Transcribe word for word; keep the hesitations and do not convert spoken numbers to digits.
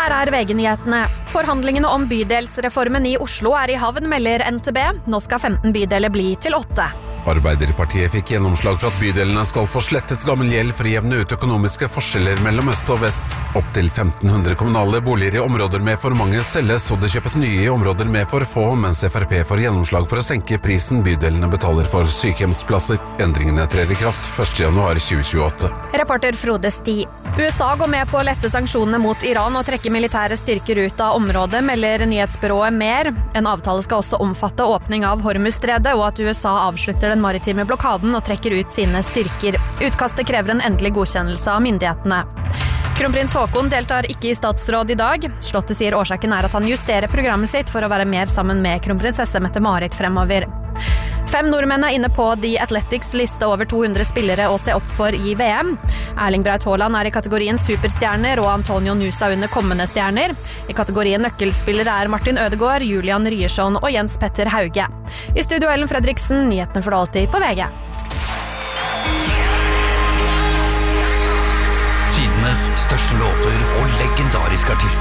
Her er V G-nyhetene. Forhandlingene om bydelsreformen i Oslo er i havn, melder N T B. Nå skal femten bydeler bli til åtte. Arbeiderpartiet fikk gjennomslag for at bydelene skal få slettet gammel gjeld for å jevne ut økonomiske forskjeller mellom øst og vest. Opp til femten hundre kommunale boliger i områder med for mange selges, og det kjøpes nye i områder med for få, mens F R P får gjennomslag for å senke prisen bydelene betaler for sykehjemsplasser. Endringene trer i kraft første januar tjue tjueåtte. Reporter Frode Sti. U S A går med på å lette sanksjonene mot Iran og trekke militære styrker ut av området, melder nyhetsbyrået Mer. En avtale skal også omfatte åpning av Hormuzstredet, og at U S A avslutter den maritime blokaden og trekker ut sine styrker. Utkastet krever en endelig godkjennelse av myndighetene. Kronprins Haakon deltar ikke i statsråd i dag. Slottet sier årsaken er at han justerer programmet sitt for å være mer sammen med kronprinsesse Mette-Marit fremover. Fem nordmenn er inne på The Athletics liste over to hundre spillere å se opp for i V M. Erling Braut Haaland er i kategorien superstjerner, og Antonio Nusa under kommende stjerner. I kategorien nøkkelspillere er Martin Ødegaard, Julian Ryerson og Jens Petter Hauge. I studio Ellen Fredriksen, nyhetene for alltid på V G. Tidenes største låter og legendariske artister.